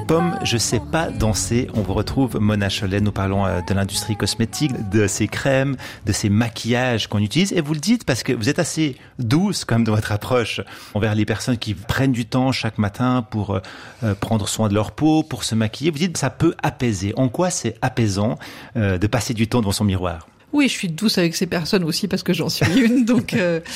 Pomme, je sais pas danser. On vous retrouve, Mona Chollet. Nous parlons de l'industrie cosmétique, de ces crèmes, de ces maquillages qu'on utilise. Et vous le dites parce que vous êtes assez douce comme dans votre approche envers les personnes qui prennent du temps chaque matin pour prendre soin de leur peau, pour se maquiller. Vous dites que ça peut apaiser. En quoi c'est apaisant de passer du temps devant son miroir ? Oui, je suis douce avec ces personnes aussi parce que j'en suis une. Donc,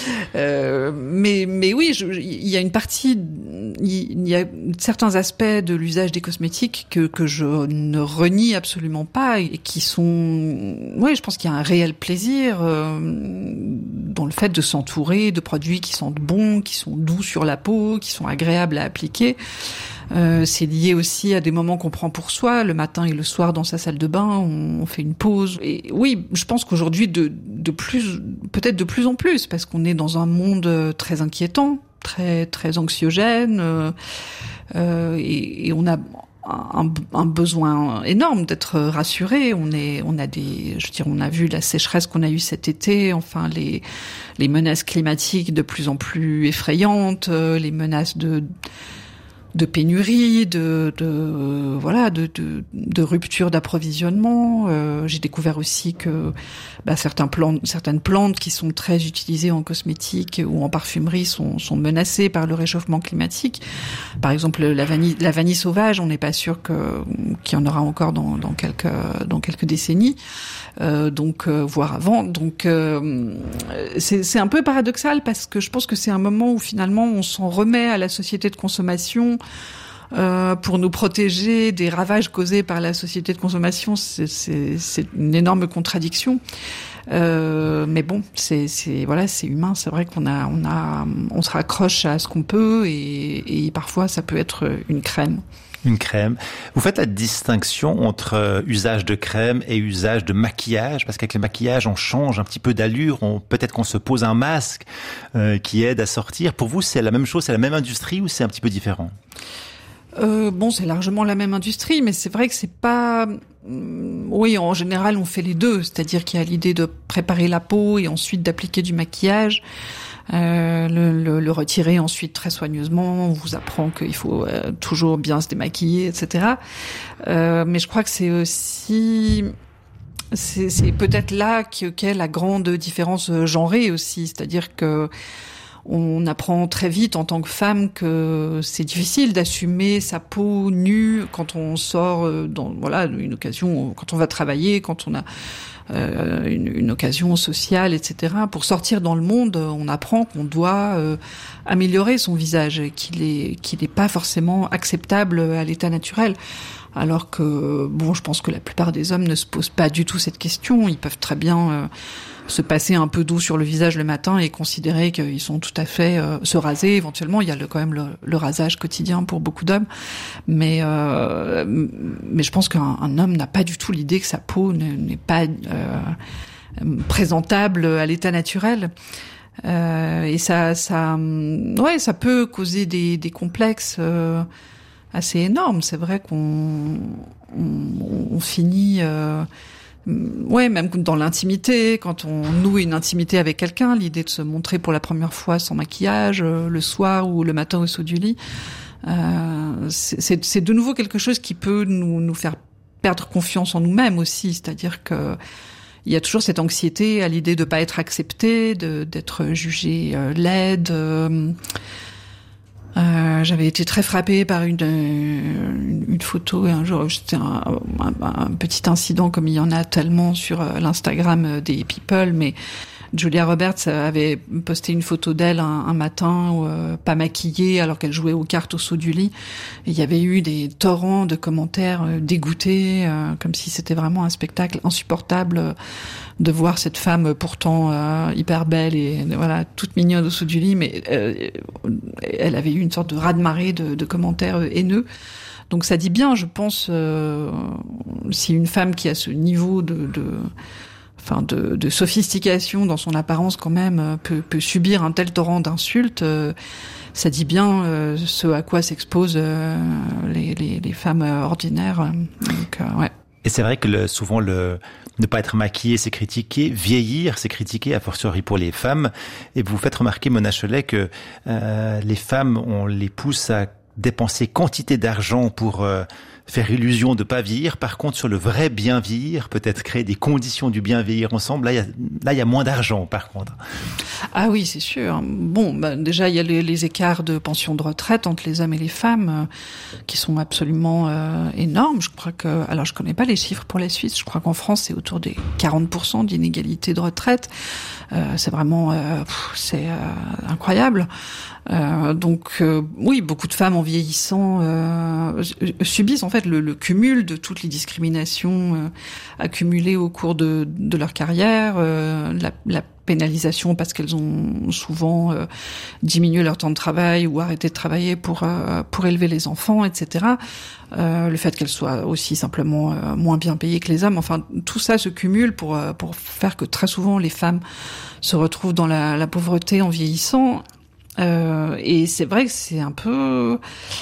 mais oui, il y a une partie, il y a certains aspects de l'usage des cosmétiques que je ne renie absolument pas et qui sont, ouais, je pense qu'il y a un réel plaisir dans le fait de s'entourer de produits qui sentent bon, qui sont doux sur la peau, qui sont agréables à appliquer. C'est lié aussi à des moments qu'on prend pour soi, le matin et le soir dans sa salle de bain, on fait une pause. Et oui, je pense qu'aujourd'hui, peut-être de plus en plus, parce qu'on est dans un monde très inquiétant, très très anxiogène, et on a un besoin énorme d'être rassuré. On a vu la sécheresse qu'on a eue cet été, enfin les menaces climatiques de plus en plus effrayantes, les menaces de pénurie, de rupture d'approvisionnement. J'ai découvert aussi que certaines plantes qui sont très utilisées en cosmétique ou en parfumerie sont menacées par le réchauffement climatique. Par exemple, la vanille sauvage, on n'est pas sûr qu'il y en aura encore dans quelques décennies. Voire avant. Donc c'est un peu paradoxal parce que je pense que c'est un moment où finalement on s'en remet à la société de consommation pour nous protéger des ravages causés par la société de consommation. C'est une énorme contradiction. Mais bon, c'est humain. C'est vrai on se raccroche à ce qu'on peut et parfois ça peut être une crème. Une crème. Vous faites la distinction entre usage de crème et usage de maquillage, parce qu'avec le maquillage, on change un petit peu d'allure, peut-être qu'on se pose un masque qui aide à sortir. Pour vous, c'est la même chose, c'est la même industrie ou c'est un petit peu différent ? C'est largement la même industrie, mais c'est vrai que c'est pas... Oui, en général, on fait les deux, c'est-à-dire qu'il y a l'idée de préparer la peau et ensuite d'appliquer du maquillage. Le retirer ensuite très soigneusement. On vous apprend qu'il faut toujours bien se démaquiller, etc. Mais je crois que c'est aussi... C'est peut-être là qu'est la grande différence genrée aussi. C'est-à-dire que on apprend très vite en tant que femme que c'est difficile d'assumer sa peau nue quand on sort dans une occasion, quand on va travailler, quand on a une occasion sociale, etc. Pour sortir dans le monde, on apprend qu'on doit améliorer son visage, qu'il est pas forcément acceptable à l'état naturel. Alors que, je pense que la plupart des hommes ne se posent pas du tout cette question. Ils peuvent très bien se passer un peu d'eau sur le visage le matin et considérer qu'ils sont tout à fait se raser. Éventuellement, il y a quand même le rasage quotidien pour beaucoup d'hommes. Mais je pense qu'un homme n'a pas du tout l'idée que sa peau n'est pas présentable à l'état naturel. Et ça peut causer des complexes assez énorme. C'est vrai qu'on finit, même dans l'intimité, quand on noue une intimité avec quelqu'un, l'idée de se montrer pour la première fois sans maquillage, le soir ou le matin au saut du lit, c'est de nouveau quelque chose qui peut nous faire perdre confiance en nous-mêmes aussi. C'est-à-dire que il y a toujours cette anxiété à l'idée de pas être accepté, d'être jugé laide. J'avais été très frappée par une photo et un jour c'était un petit incident comme il y en a tellement sur l'Instagram des people, mais Julia Roberts avait posté une photo d'elle un matin pas maquillée alors qu'elle jouait aux cartes au saut du lit, et il y avait eu des torrents de commentaires dégoûtés, comme si c'était vraiment un spectacle insupportable de voir cette femme pourtant hyper belle et toute mignonne au saut du lit, mais elle avait eu une sorte de raz-de-marée de commentaires haineux. Donc ça dit bien, je pense, si une femme qui a ce niveau de sophistication dans son apparence quand même peut subir un tel torrent d'insultes, ça dit bien ce à quoi s'exposent les femmes ordinaires. Donc, ouais. Et c'est vrai que souvent ne pas être maquillé, c'est critiqué, vieillir, c'est critiqué, a fortiori pour les femmes. Et vous faites remarquer, Mona Chollet, que les femmes, on les pousse à dépenser quantité d'argent pour faire illusion de pas vieillir. Par contre, sur le vrai bien vieillir, peut-être créer des conditions du bien vieillir ensemble, là, il y a moins d'argent, par contre. Ah oui, c'est sûr. Bon, déjà, il y a les écarts de pension de retraite entre les hommes et les femmes qui sont absolument énormes. Je crois que, alors je connais pas les chiffres pour la Suisse, je crois qu'en France, c'est autour des 40% d'inégalité de retraite. C'est vraiment, c'est incroyable. Donc oui, beaucoup de femmes en vieillissant subissent en fait le cumul de toutes les discriminations accumulées au cours de leur carrière, la pénalisation parce qu'elles ont souvent diminué leur temps de travail ou arrêté de travailler pour élever les enfants, etc. Le fait qu'elles soient aussi simplement moins bien payées que les hommes. Enfin, tout ça se cumule pour faire que très souvent les femmes se retrouvent dans la pauvreté en vieillissant. Et c'est vrai que c'est un peu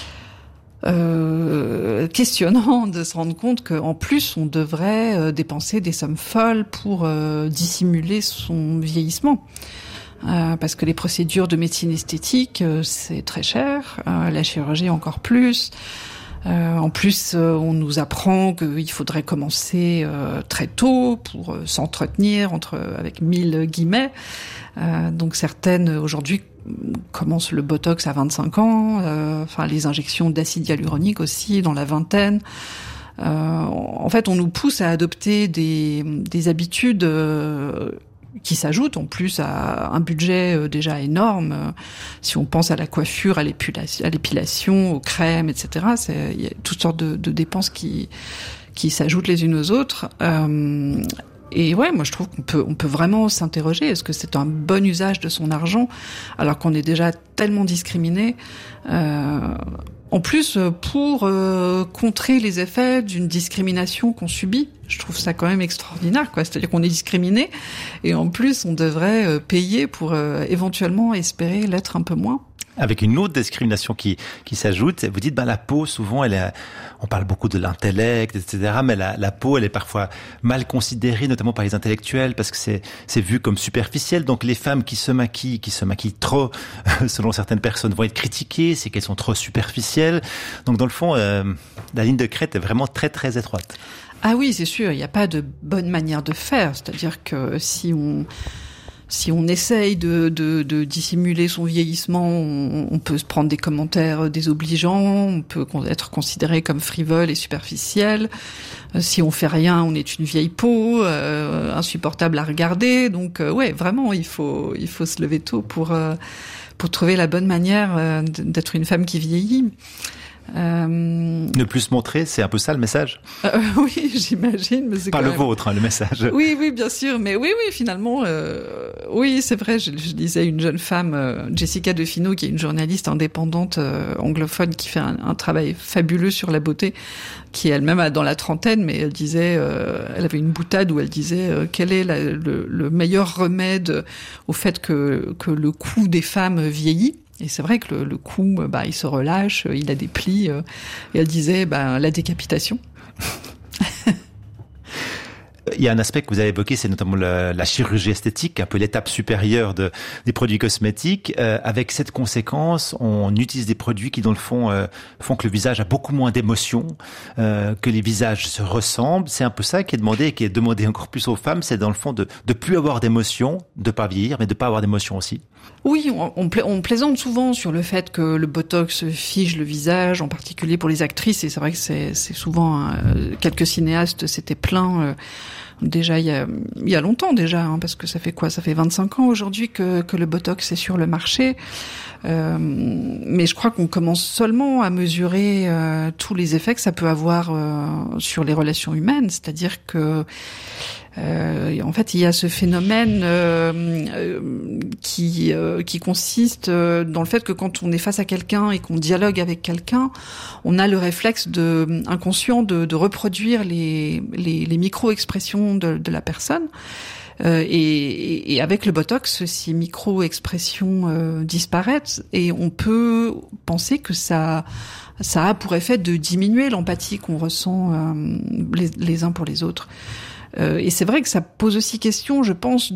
questionnant de se rendre compte qu'en plus on devrait dépenser des sommes folles pour dissimuler son vieillissement. Parce que les procédures de médecine esthétique, c'est très cher, la chirurgie encore plus. En plus, on nous apprend qu'il faudrait commencer très tôt pour s'entretenir avec 1000 guillemets. Donc certaines aujourd'hui commencent le botox à 25 ans, enfin les injections d'acide hyaluronique aussi dans la vingtaine. En fait, on nous pousse à adopter des habitudes qui s'ajoutent en plus à un budget déjà énorme. Si on pense à la coiffure, à l'épilation, aux crèmes, etc., il y a toutes sortes de dépenses qui s'ajoutent les unes aux autres. Et ouais, moi je trouve qu'on peut vraiment s'interroger, est-ce que c'est un bon usage de son argent alors qu'on est déjà tellement discriminé, en plus pour contrer les effets d'une discrimination qu'on subit. Je trouve ça quand même extraordinaire, quoi. C'est-à-dire qu'on est discriminé et en plus on devrait payer pour éventuellement espérer l'être un peu moins. Avec une autre discrimination qui s'ajoute, vous dites, la peau, souvent, on parle beaucoup de l'intellect, etc., mais la peau, elle est parfois mal considérée, notamment par les intellectuels, parce que c'est vu comme superficiel. Donc, les femmes qui se maquillent trop, selon certaines personnes, vont être critiquées, c'est qu'elles sont trop superficielles. Donc, dans le fond, la ligne de crête est vraiment très, très étroite. Ah oui, c'est sûr, il n'y a pas de bonne manière de faire. C'est-à-dire que si on essaye de dissimuler son vieillissement, on peut se prendre des commentaires désobligeants, on peut être considéré comme frivole et superficiel. Si on fait rien, on est une vieille peau, insupportable à regarder. Donc ouais, vraiment, il faut se lever tôt pour trouver la bonne manière d'être une femme qui vieillit. Ne plus se montrer, c'est un peu ça le message. Oui, j'imagine. Mais c'est pas quand le même... vôtre, le message. Oui, bien sûr. Mais oui, finalement, oui, c'est vrai. Je lisais une jeune femme, Jessica Defino, qui est une journaliste indépendante anglophone, qui fait un travail fabuleux sur la beauté, qui elle-même a dans la trentaine, mais elle disait, elle avait une boutade où elle disait quel est le meilleur remède au fait que le cou des femmes vieillit. Et c'est vrai que le cou, il se relâche, il a des plis. Et elle disait, la décapitation. Il y a un aspect que vous avez évoqué, c'est notamment la chirurgie esthétique, un peu l'étape supérieure des produits cosmétiques. Avec cette conséquence, on utilise des produits qui, dans le fond, font que le visage a beaucoup moins d'émotions, que les visages se ressemblent. C'est un peu ça qui est demandé et qui est demandé encore plus aux femmes. C'est dans le fond de plus avoir d'émotions, de pas vieillir, mais de pas avoir d'émotions aussi. Oui, on plaisante souvent sur le fait que le botox fige le visage, en particulier pour les actrices, et c'est vrai que c'est souvent quelques cinéastes s'étaient plaints déjà il y a longtemps déjà, parce que ça fait 25 ans aujourd'hui que le botox est sur le marché. Mais je crois qu'on commence seulement à mesurer tous les effets que ça peut avoir sur les relations humaines, c'est-à-dire que en fait, il y a ce phénomène qui consiste dans le fait que quand on est face à quelqu'un et qu'on dialogue avec quelqu'un, on a le réflexe inconscient de reproduire les micro-expressions de la personne. Et avec le botox, ces micro-expressions disparaissent et on peut penser que ça a pour effet de diminuer l'empathie qu'on ressent les uns pour les autres. Et c'est vrai que ça pose aussi question, je pense,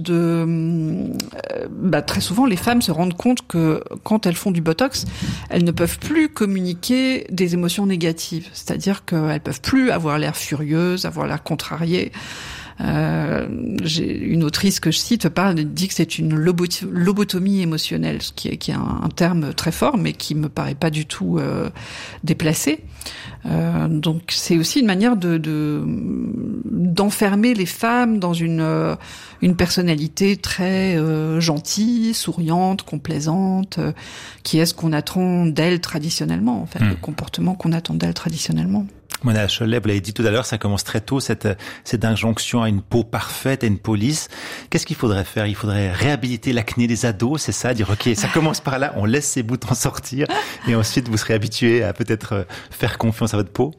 très souvent les femmes se rendent compte que quand elles font du Botox, elles ne peuvent plus communiquer des émotions négatives. C'est-à-dire qu'elles peuvent plus avoir l'air furieuses, avoir l'air contrariées. J'ai une autrice que je cite dit que c'est une lobotomie émotionnelle, ce qui est un terme très fort, mais qui me paraît pas du tout déplacé. Donc c'est aussi une manière d'enfermer les femmes dans une personnalité très gentille, souriante, complaisante, qui est ce qu'on attend d'elles traditionnellement, en fait, le comportement qu'on attend d'elles traditionnellement. Mona Chollet, vous l'avez dit tout à l'heure, ça commence très tôt, cette injonction à une peau parfaite, à une peau lisse. Qu'est-ce qu'il faudrait faire? Il faudrait réhabiliter l'acné des ados, c'est ça? Dire, ok, ça commence par là, on laisse ces boutons sortir, et ensuite vous serez habitué à peut-être faire confiance à votre peau?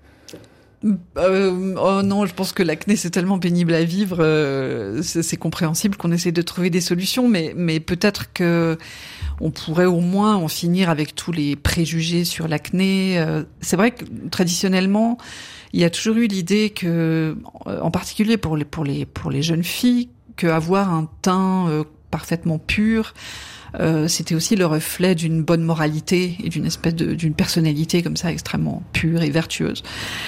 Oh non, je pense que l'acné c'est tellement pénible à vivre, c'est compréhensible qu'on essaie de trouver des solutions, mais peut-être que on pourrait au moins en finir avec tous les préjugés sur l'acné. C'est vrai que traditionnellement, il y a toujours eu l'idée que, en particulier pour les jeunes filles, que avoir un teint parfaitement pur, c'était aussi le reflet d'une bonne moralité et d'une personnalité comme ça extrêmement pure et vertueuse.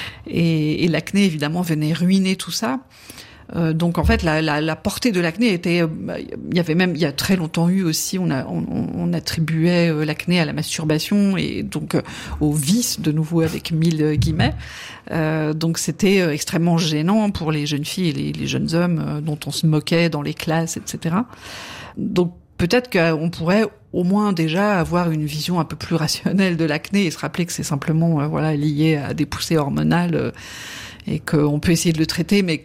Et l'acné évidemment venait ruiner tout ça. Donc en fait la portée de l'acné était, il y a très longtemps eu aussi, on attribuait l'acné à la masturbation et donc au vice, de nouveau avec 1000 guillemets. Donc c'était extrêmement gênant pour les jeunes filles et les jeunes hommes dont on se moquait dans les classes, etc. Donc peut-être qu'on pourrait au moins déjà avoir une vision un peu plus rationnelle de l'acné et se rappeler que c'est simplement lié à des poussées hormonales. Et qu'on peut essayer de le traiter, mais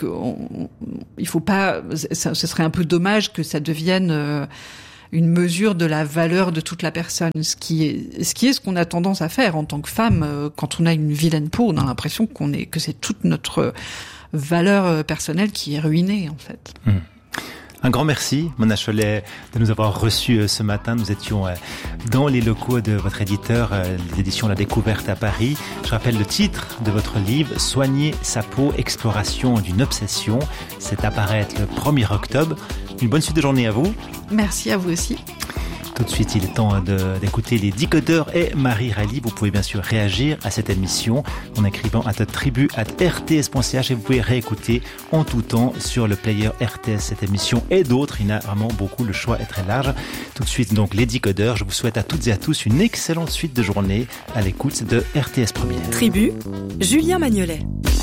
il faut pas. Ce serait un peu dommage que ça devienne une mesure de la valeur de toute la personne. Ce qui est ce qu'on a tendance à faire en tant que femme quand on a une vilaine peau. On a l'impression que c'est toute notre valeur personnelle qui est ruinée en fait. Un grand merci, Mona Chollet, de nous avoir reçus ce matin. Nous étions dans les locaux de votre éditeur, les éditions La Découverte à Paris. Je rappelle le titre de votre livre, Soigner sa peau, exploration d'une obsession. C'est à paraître le 1er octobre. Une bonne suite de journée à vous. Merci à vous aussi. Tout de suite, il est temps d'écouter les Décodeurs et Marie Rally. Vous pouvez bien sûr réagir à cette émission en écrivant à tribu@rts.ch et vous pouvez réécouter en tout temps sur le player RTS cette émission et d'autres. Il y en a vraiment beaucoup, le choix est très large. Tout de suite, donc, les Décodeurs. Je vous souhaite à toutes et à tous une excellente suite de journée à l'écoute de RTS Première. Tribu, Julien Magnolet.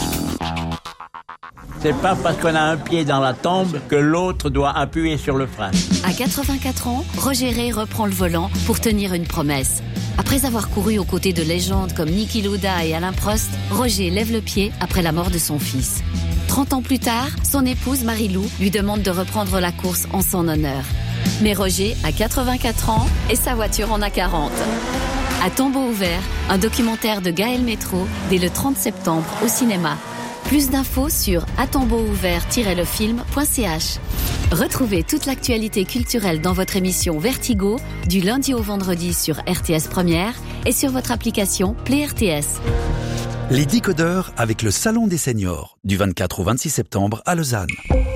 C'est pas parce qu'on a un pied dans la tombe que l'autre doit appuyer sur le frein. À 84 ans, Roger Ray reprend le volant pour tenir une promesse. Après avoir couru aux côtés de légendes comme Niki Lauda et Alain Prost, Roger lève le pied après la mort de son fils. 30 ans plus tard, son épouse Marie-Lou lui demande de reprendre la course en son honneur. Mais Roger a 84 ans et sa voiture en a 40. À tombeau ouvert, un documentaire de Gaël Métro dès le 30 septembre au cinéma. Plus d'infos sur atombeauouvert-lefilm.ch. Retrouvez toute l'actualité culturelle dans votre émission Vertigo du lundi au vendredi sur RTS Première et sur votre application Play RTS. Les Décodeurs avec le Salon des Seniors du 24 au 26 septembre à Lausanne.